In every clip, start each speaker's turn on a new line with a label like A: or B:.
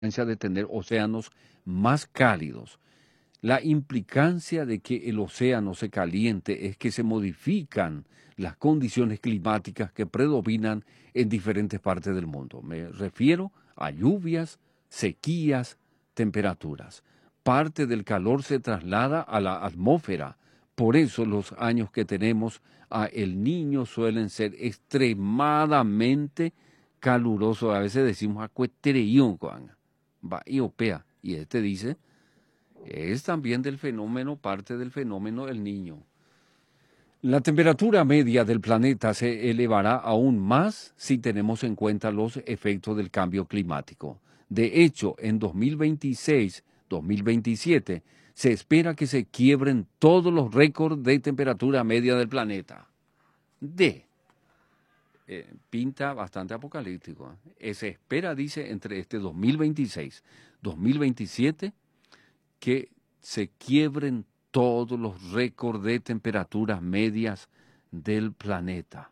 A: de tener océanos más cálidos. La implicancia de que el océano se caliente es que se modifican las condiciones climáticas que predominan en diferentes partes del mundo. Me refiero a lluvias, sequías, temperaturas. Parte del calor se traslada a la atmósfera. Por eso los años que tenemos a El Niño suelen ser extremadamente calurosos. A veces decimos acuetereíón, va y opea. Y este dice es también del fenómeno, parte del fenómeno El Niño. La temperatura media del planeta se elevará aún más si tenemos en cuenta los efectos del cambio climático. De hecho, en 2026-2027 se espera que se quiebren todos los récords de temperatura media del planeta. Pinta bastante apocalíptico. Se espera, dice, entre este 2026-2027 que se quiebren todos los récords de temperaturas medias del planeta.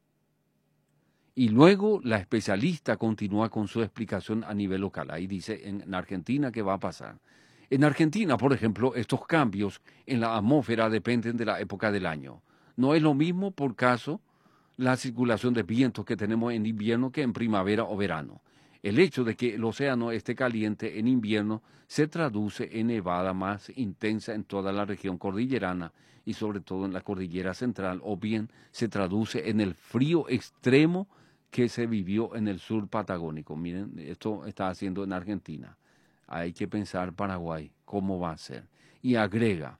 A: Y luego la especialista continúa con su explicación a nivel local. Ahí dice en Argentina qué va a pasar. En Argentina, por ejemplo, estos cambios en la atmósfera dependen de la época del año. No es lo mismo, por caso, la circulación de vientos que tenemos en invierno que en primavera o verano. El hecho de que el océano esté caliente en invierno se traduce en nevada más intensa en toda la región cordillerana y sobre todo en la cordillera central, o bien se traduce en el frío extremo que se vivió en el sur patagónico. Miren, esto está haciendo en Argentina. Hay que pensar Paraguay, cómo va a ser. Y agrega,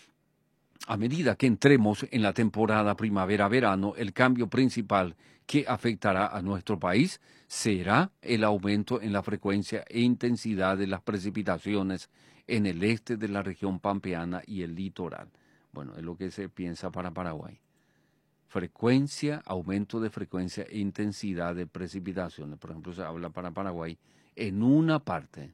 A: a medida que entremos en la temporada primavera-verano, el cambio principal que afectará a nuestro país será el aumento en la frecuencia e intensidad de las precipitaciones en el este de la región pampeana y el litoral. Bueno, es lo que se piensa para Paraguay. Frecuencia, aumento de frecuencia e intensidad de precipitaciones. Por ejemplo, se habla para Paraguay en una parte,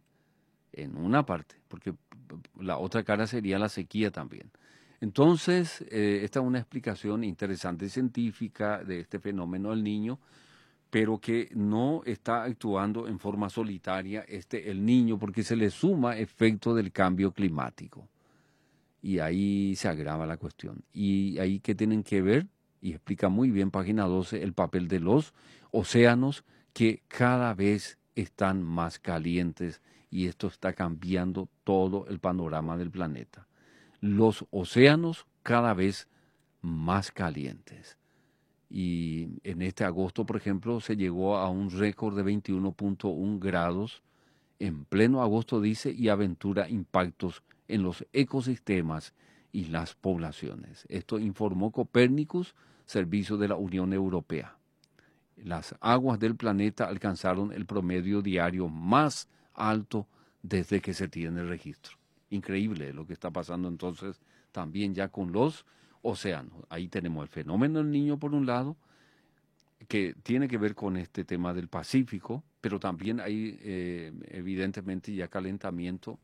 A: porque la otra cara sería la sequía también. Entonces, esta es una explicación interesante científica de este fenómeno del Niño, pero que no está actuando en forma solitaria el Niño, porque se le suma efecto del cambio climático. Y ahí se agrava la cuestión. Y ahí que tienen que ver, y explica muy bien página 12, el papel de los océanos que cada vez están más calientes y esto está cambiando todo el panorama del planeta. Los océanos cada vez más calientes. Y en este agosto, por ejemplo, se llegó a un récord de 21.1 grados. En pleno agosto, dice, y aventura impactos en los ecosistemas y las poblaciones. Esto informó Copernicus, servicio de la Unión Europea. Las aguas del planeta alcanzaron el promedio diario más alto desde que se tiene registro. Increíble lo que está pasando entonces también ya con los océanos. Ahí tenemos el fenómeno del Niño por un lado, que tiene que ver con este tema del Pacífico, pero también hay evidentemente ya calentamiento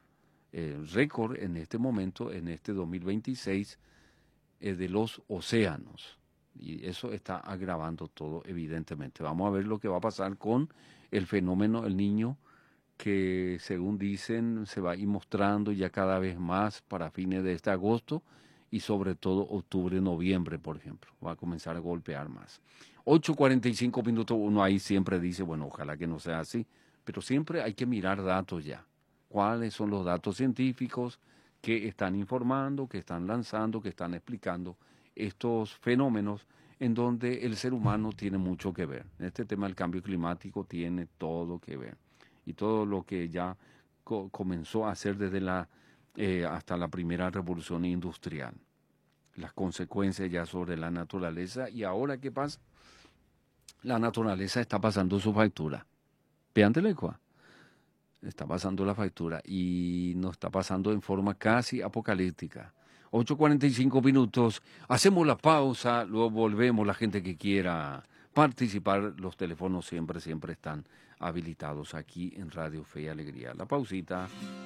A: récord en este momento, en este 2026, de los océanos. Y eso está agravando todo, evidentemente. Vamos a ver lo que va a pasar con el fenómeno El Niño, que según dicen se va a ir mostrando ya cada vez más para fines de este agosto y sobre todo octubre, noviembre, por ejemplo. Va a comenzar a golpear más. 8:45 minutos, uno ahí siempre dice, bueno, ojalá que no sea así, pero siempre hay que mirar datos ya. ¿Cuáles son los datos científicos que están informando, que están lanzando, que están explicando estos fenómenos en donde el ser humano tiene mucho que ver? En este tema del cambio climático tiene todo que ver. Y todo lo que ya comenzó a hacer desde hasta la primera revolución industrial. Las consecuencias ya sobre la naturaleza. ¿Y ahora qué pasa? La naturaleza está pasando su factura. Péantele, está pasando la factura y nos está pasando en forma casi apocalíptica. 8:45 minutos, hacemos la pausa, luego volvemos. La gente que quiera participar, los teléfonos siempre están habilitados aquí en Radio Fe y Alegría. La pausita.